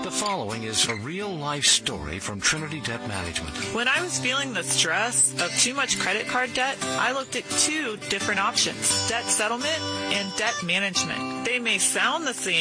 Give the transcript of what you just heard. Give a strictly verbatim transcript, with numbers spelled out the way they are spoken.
The following is a real-life story from Trinity Debt Management. When I was feeling the stress of too much credit card debt, I looked at two different options, debt settlement and debt management. They may sound the same,